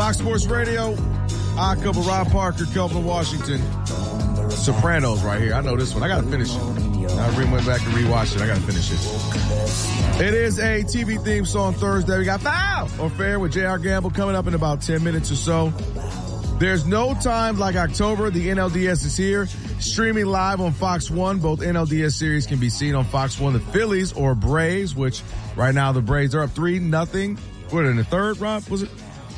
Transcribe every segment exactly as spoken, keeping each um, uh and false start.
Fox Sports Radio, I cover Rob Parker, Kelvin Washington. Sopranos right here. I know this one. I got to finish it. I re- went back and rewatched it. I got to finish it. It is a T V theme song Thursday. We got Foul or Fair with J R. Gamble coming up in about ten minutes or so. There's no time like October. The N L D S is here. Streaming live on Fox one. Both N L D S series can be seen on Fox one. The Phillies or Braves, which right now the Braves are up three nothing. What, in the third, Rob? Was it?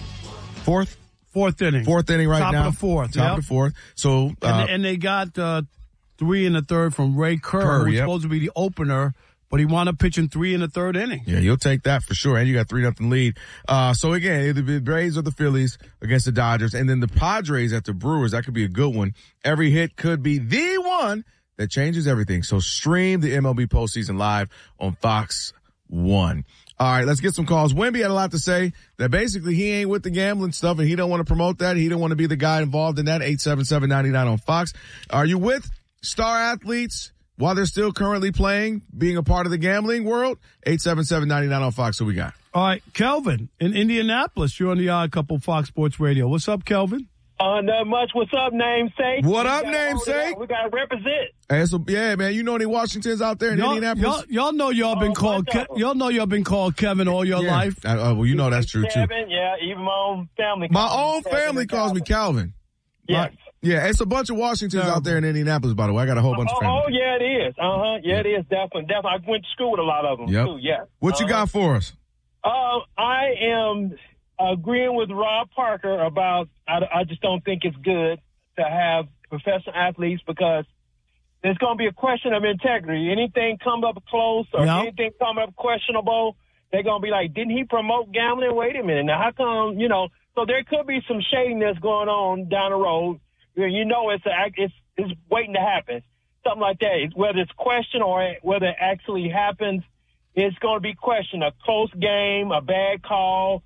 Fourth? Fourth inning. Fourth inning right Top now. Top of the fourth. Top yep. of the fourth. So, uh, and, and they got uh, three in the third from Ray Kerr, Kerr who's yep. supposed to be the opener, but he wound up pitching three in the third inning. Yeah, you'll take that for sure. And you got three nothing lead. Uh, so again, either the Braves or the Phillies against the Dodgers, and then the Padres at the Brewers. That could be a good one. Every hit could be the one that changes everything. So stream the M L B postseason live on Fox one. All right, let's get some calls. Wemby had a lot to say that basically he ain't with the gambling stuff and he don't want to promote that. He don't want to be the guy involved in that. eight seven seven, nine nine on Fox. Are you with star athletes while they're still currently playing, being a part of the gambling world? eight seven seven, nine nine on Fox. Who we got? All right, Kelvin in Indianapolis. You're on the Odd Couple Fox Sports Radio. What's up, Kelvin? Uh, not much. What's up, namesake? What up, namesake? We got to represent. Hey, so, yeah, man, you know any Washingtons out there in y'all, Indianapolis? Y'all, y'all know y'all been Oh, called. Ke- y'all know y'all been called Kevin all your yeah. life. Uh, uh, well, you know that's true too. Kevin, yeah, even my own family. My calls own me Kevin family and calls me Calvin. Yes. My, yeah, it's a bunch of Washingtons out there in Indianapolis, by the way. I got a whole bunch oh, of family. Oh, yeah, it is. Uh huh. Yeah, yeah, it is. Definitely, definitely. I went to school with a lot of them yep. too. Yeah. What uh-huh. you got for us? Uh, I am agreeing with Rob Parker about. I, I just don't think it's good to have professional athletes because there's going to be a question of integrity. Anything come up close or yep. anything come up questionable, they're going to be like, didn't he promote gambling? Wait a minute. Now, how come, you know, so there could be some shadiness going on down the road. You know, it's, a, it's, it's waiting to happen. Something like that. It's, whether it's questioned or whether it actually happens, it's going to be questioned. A close game, a bad call,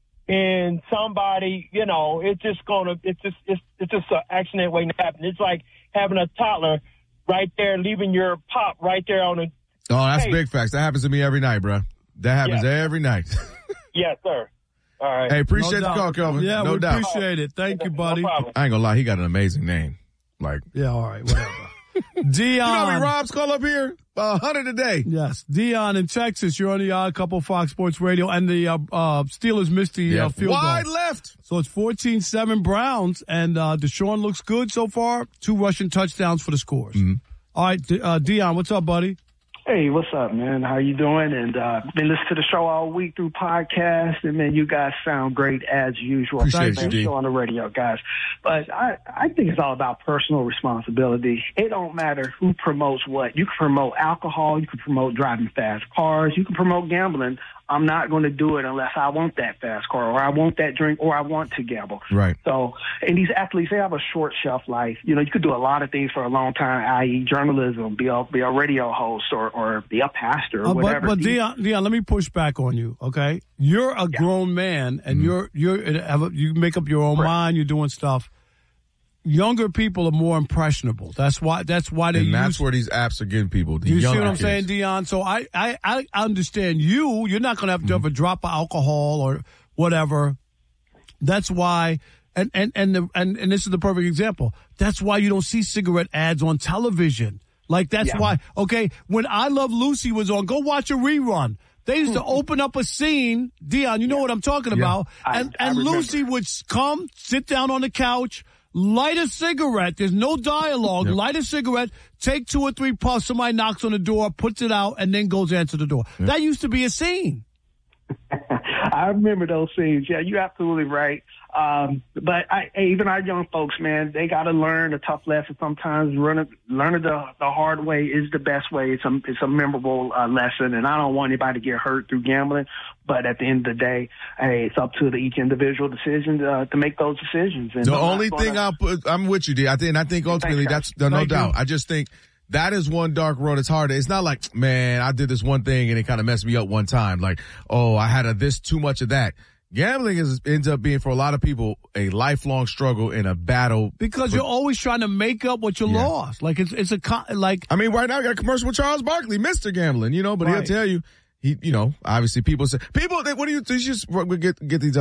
and somebody, you know, it's just going to, it's just, it's, it's just an accident waiting to happen. It's like having a toddler right there, leaving your pop right there on the. Oh, that's hey. big facts. That happens to me every night, bro. That happens yeah. every night. Yes, sir. All right. Hey, appreciate no the call, Kelvin. Yeah, no we doubt. appreciate it. Thank you, buddy. No problem. I ain't gonna lie, he got an amazing name. Like, yeah, all right, whatever. Dion. You know how many Robs call up here? A hundred a day. Yes. Dion in Texas. You're on the Odd Couple Fox Sports Radio. And the uh, uh, Steelers missed the Yeah, uh, field goal. wide left. So it's fourteen seven Browns. And uh, Deshaun looks good so far. Two rushing touchdowns for the scores. Mm-hmm. All right, D- uh, Dion, what's up, buddy? Hey, what's up, man? How you doing? And uh been listening to the show all week through podcast, and man, you guys sound great as usual. Appreciate Thanks, you, show on the radio, guys. But I I think it's all about personal responsibility. It don't matter who promotes what. You can promote alcohol, you can promote driving fast cars, you can promote gambling. I'm not going to do it unless I want that fast car or I want that drink or I want to gamble. Right. So, and these athletes, they have a short shelf life. You know, you could do a lot of things for a long time, that is journalism, be a, be a radio host or, or be a pastor or Uh, whatever. but but Dion, Dion, let me push back on you, okay? You're a Yeah. grown man, and Mm-hmm. you're you're have a, you make up your own Right. mind. You're doing stuff. Younger people are more impressionable. That's why. That's why they. And use, that's where these apps are getting people. The you see younger what I'm kids. saying, Dion? So I, I, I understand you. You're not going to have to have a drop of alcohol or whatever. That's why, and and and the, and and this is the perfect example. That's why you don't see cigarette ads on television. Like that's Yeah. why. Okay, when I Love Lucy was on, go watch a rerun. They used to open up a scene, Dion. You know what I'm talking Yeah. about. I- and I and remember. Lucy would come, sit down on the couch. Light a cigarette. There's no dialogue. Yep. Light a cigarette. Take two or three puffs. Somebody knocks on the door, puts it out, and then goes to answer the door. Yep. That used to be a scene. I remember those scenes. Yeah, you're absolutely right. Um, but I, even our young folks, man, they got to learn a tough lesson sometimes. Learn learn it the, the hard way is the best way. It's a, it's a memorable uh, lesson, and I don't want anybody to get hurt through gambling. But at the end of the day, hey, it's up to the, each individual decision to, to make those decisions. And The I'm not only gonna- thing I'll put, I'm with you, D. I think, and I think ultimately Thanks, that's no Thank doubt. you. I just think that is one dark road. It's hard. It's not like, man, I did this one thing and it kind of messed me up one time. Like, oh, I had a this too much of that. Gambling is ends up being for a lot of people a lifelong struggle and a battle. Because for, you're always trying to make up what you Yeah. lost. Like it's it's a co- like I mean, right now I got a commercial with Charles Barkley, Mister Gambling, you know, but Right. he'll tell you, he, you know, obviously people say, people, they, what do you, you just get, get these other